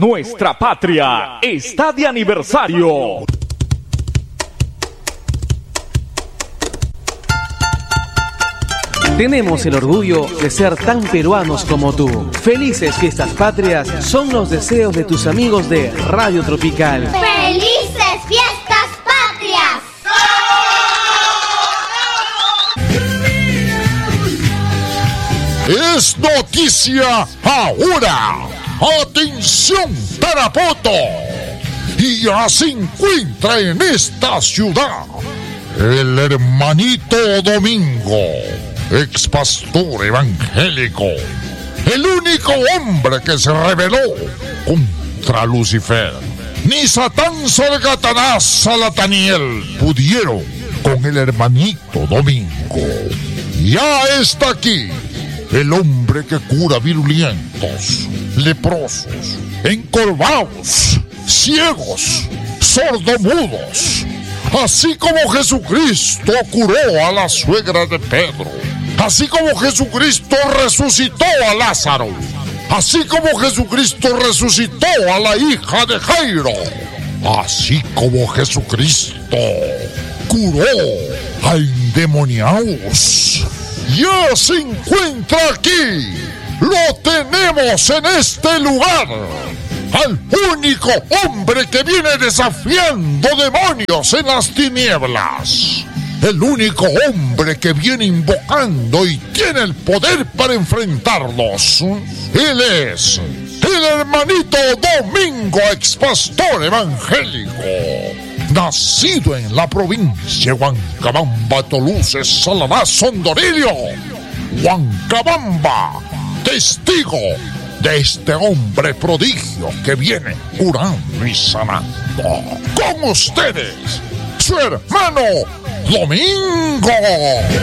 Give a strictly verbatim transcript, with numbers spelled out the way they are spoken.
Nuestra patria está de aniversario. Tenemos el orgullo de ser tan peruanos como tú. Felices fiestas patrias son los deseos de tus amigos de Radio Tropical. ¡Felices fiestas patrias! Es noticia ahora. ¡Atención, Tarapoto! Y ya se encuentra en esta ciudad el hermanito Domingo, ex pastor evangélico, el único hombre que se rebeló contra Lucifer. Ni Satán, Sargatanás, Salataniel pudieron con el hermanito Domingo. Ya está aquí el hombre que cura virulentos, leprosos, encorvados, ciegos, sordomudos. Así como Jesucristo curó a la suegra de Pedro, así como Jesucristo resucitó a Lázaro, así como Jesucristo resucitó a la hija de Jairo, así como Jesucristo curó a endemoniados. Ya se encuentra aquí, lo tenemos en este lugar, al único hombre que viene desafiando demonios en las tinieblas, el único hombre que viene invocando y tiene el poder para enfrentarlos. Él es el hermanito Domingo, ex pastor evangélico, nacido en la provincia de Huancabamba, Toluces, Salamá, Sondorillo. Huancabamba, testigo de este hombre prodigio que viene curando y sanando. Con ustedes, su hermano Domingo.